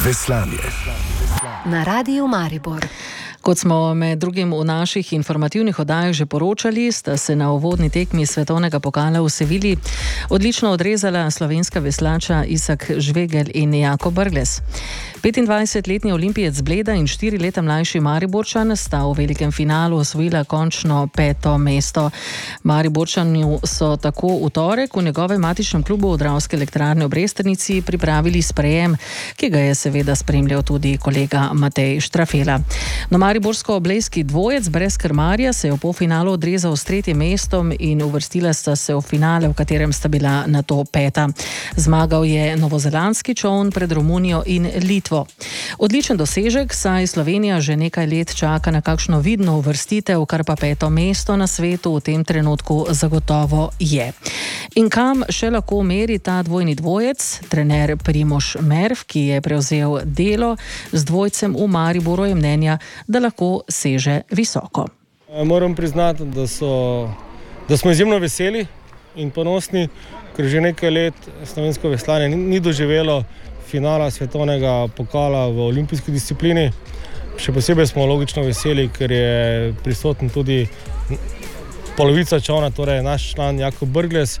Veslanje na Radiu Maribor. Kot smo med drugim v naših informativnih oddajah že poročali, sta se na uvodni tekmi svetovnega pokala v Sevilji odlično odrezala slovenska veslača Izak Žvegelj in Jako Brglez. 25-letni olimpijec Bleda in 4 leta mlajši Mariborčan sta v velikem finalu osvojila končno 5. mesto. Mariborčanju so tako v torek v njegovem matičnem klubu v Dravske elektrarne v Bresternici pripravili sprejem, ki ga je seveda spremljal tudi kolega Matej Štrafela. No, mariborsko-blejski dvojec brez krmarja se je v polfinalu odrezal s 3. mestom in uvrstila sta se v finale, v katerem sta bila nato 5. Zmagal je novozelandski čoln pred Romunijo in Litvo. Odličen dosežek, saj Slovenija že nekaj let čaka na kakšno vidno uvrstitev, kar pa 5. mesto na svetu v tem trenutku zagotovo je. In kam še lahko meri ta dvojni dvojec? Trener Primož Merv, ki je prevzel delo z dvojcem v Mariboru, je mnenja, da lahko seže visoko. Moram priznati, da smo izjemno veseli in ponosni, ker že nekaj let slovensko veslanje ni doživelo finala svetovnega pokala v olimpijski disciplini. Še posebej smo logično veseli, ker je prisoten tudi polovica čolna, torej naš član Jako Brglez.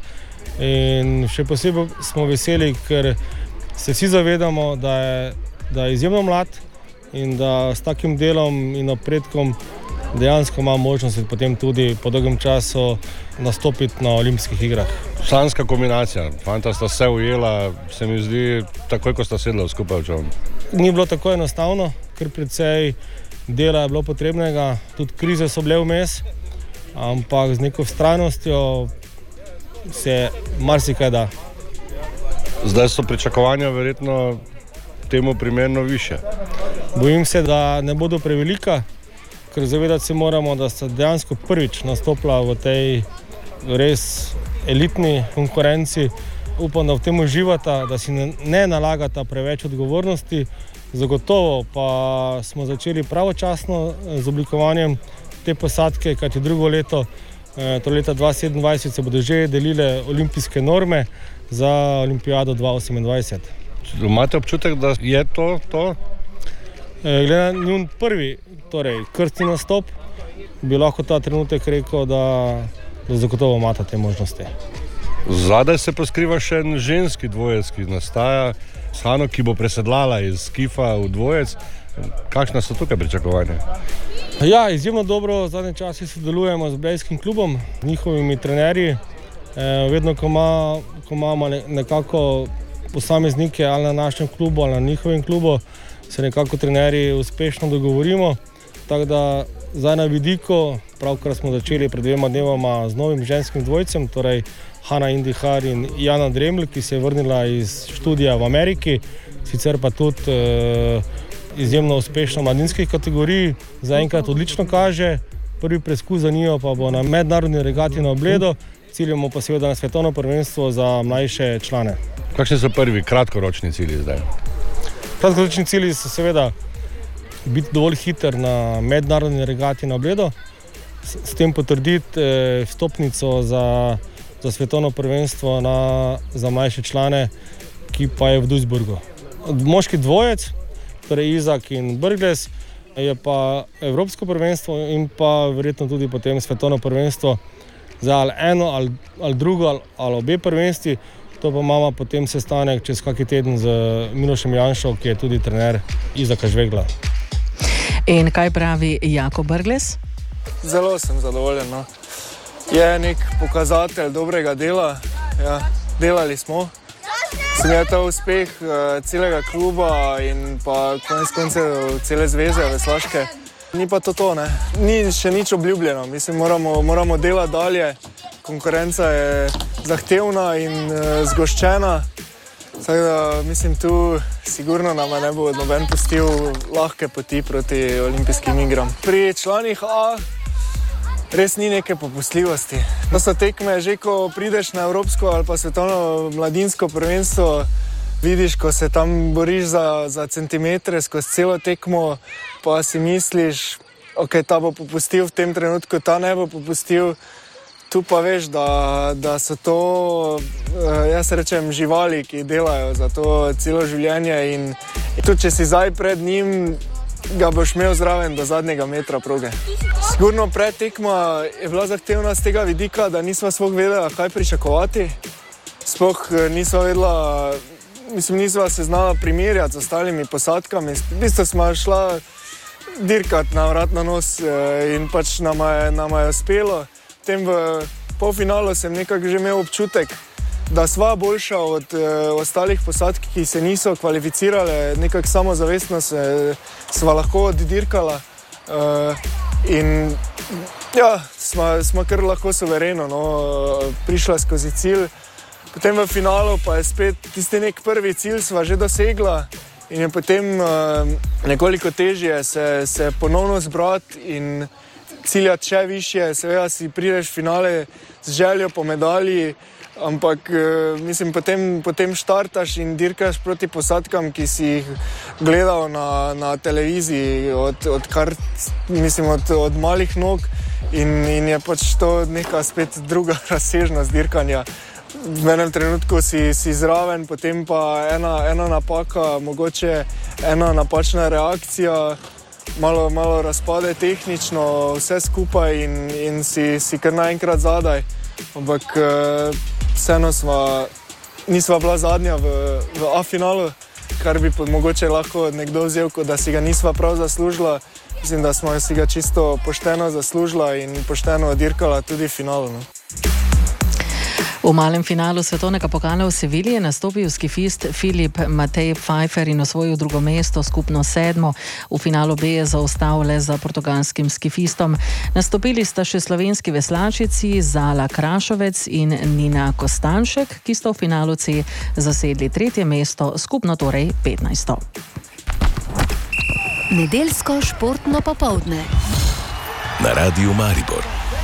In še posebej smo veseli, ker se vsi zavedamo, da je izjemno mlad in da s takim delom in napredkom dejansko ima možnost potem tudi po dolgem času nastopiti na olimpijskih igrah. Članska kombinacija. Fanta sta se ujela, se mi zdi, takoj ko sta sedla skupaj v čoln. Ni bilo tako enostavno, ker precej dela je bilo potrebnega, tudi krize so bile vmes, ampak z neko vztrajnostjo se marsikaj da. Zdaj so pričakovanja verjetno temu primerno više. Bojim se, da ne bodo prevelika, ker zavedati se moramo, da sta dejansko prvič nastopila v tej res elitni konkurenci. Upam, da v tem uživata, da si ne nalagata preveč odgovornosti. Zagotovo pa smo začeli pravočasno z oblikovanjem te posadke, kajti drugo leto, to leta 2027, se bodo že delile olimpijske norme za olimpijado 2028. Imate občutek, da je to? Glede na njun prvi, torej krstni nastop, bi lahko ta trenutek rekel, da zagotovo imata te možnosti. Zadaj se pa skriva še en ženski dvojec, ki nastaja, Hano, ki bo presedlala iz skifa v dvojec. Kakšna so tukaj pričakovanja? Ja, izjemno dobro v zadnje čase sodelujemo z blejskim klubom, njihovimi trenerji. Vedno, ko imamo nekako posameznike ali na našem klubu ali na njihovem klubu, se nekako trenerji uspešno dogovorimo. Tako da zdaj na vidiku, pravkar smo začeli pred 2 dnevoma z novim ženskim dvojcem, torej Hana Indihar in Jana Dreml, ki se je vrnila iz študija v Ameriki, sicer pa tudi izjemno uspešno v mladinskih kategoriji. Zaenkrat odlično kaže, prvi preskus za njo pa bo na mednarodni regati na Bledu, ciljamo pa seveda na svetovno prvenstvo za mlajše člane. Kakšni so prvi kratkoročni cilji zdaj? Kratkoročni cilji so seveda biti dovolj hiter na mednarodni regati na Bledu, s tem potrditi vstopnico za svetovno prvenstvo za mlajše člane, ki pa je v Duisburgu. Moški dvojec, torej Izak in Brglez, je pa evropsko prvenstvo in pa verjetno tudi potem svetovno prvenstvo za ali eno ali drugo ali obe prvenstvi. To pa imamo potem sestanek čez kaki teden z Milošem Janšo, ki je tudi trener Izaka Žvegla. In kaj pravi Jako Brglez? Zelo sem zadovoljen. No. Je nek pokazatelj dobrega dela. Ja, delali smo. Sem je to uspeh celega kluba in pa konec koncev cele zveze veslaške. Ni pa to, ne. Ni še nič obljubljeno. Mislim, moramo delati dalje. Konkurenca je zahtevna in zgoščena. Tako da, mislim, tu sigurno nama ne bo noben pustil lahke poti proti olimpijskim igram. Pri članih A res ni neke popustljivosti. To so tekme, že ko prideš na evropsko ali pa svetovno mladinsko prvenstvo, vidiš, ko se tam boriš za centimetre skozi celo tekmo, pa si misliš, ok, ta bo popustil v tem trenutku, ta ne bo popustil. Tu pa veš, da so to, jaz rečem, živali, ki delajo za to celo življenje in Tudi če si zdaj pred njim, ga boš imel zraven do zadnjega metra proge. Sigurno pred tekma je bila zahtevna z tega vidika, da nisva sploh vedela, kaj pričakovati. Sploh nisva se znala primerjati z ostalimi posadkami. V bistvu smo šla dirkati na vrat na nos in pač nama je uspelo. Potem v polfinalu sem nekako že imel občutek, da sva boljša od ostalih posadk, ki se niso kvalificirale, nekako samozavestno sva lahko oddirkala in ja, sva kar lahko suvereno prišla skozi cilj. Potem v finalu pa je spet tisti nek prvi cilj sva že dosegla in je potem nekoliko težje se ponovno zbrati in ciljati še višje. Seveda si prideš v finale z željo po medalji, ampak mislim, potem štartaš in dirkaš proti posadkam, ki si jih gledal na televiziji od malih nog in je pač to neka spet druga razsežnost dirkanja. V enem trenutku si zraven, potem pa ena napaka, mogoče ena napačna reakcija, malo razpade tehnično vse skupaj in si kar naenkrat zadaj. Ampak vseeno nisva bila zadnja v A-finalu, kar bi mogoče lahko nekdo vzel, kot da si ga nisva prav zaslužila. Mislim, da smo si ga čisto pošteno zaslužila in pošteno dirkala tudi v finalu. V malem finalu svetovnega pokala v Sevilji je nastopil skifist Filip Matej Pfeiffer in osvojil drugo mesto, skupno 7. V finalu B je zaostal le za portugalskim skifistom. Nastopili sta še slovenski veslačici Zala Krašovec in Nina Kostanšek, ki sta v finalu C zasedli 3. mesto, skupno torej 15. Nedeljsko športno popoldne na Radiu Maribor.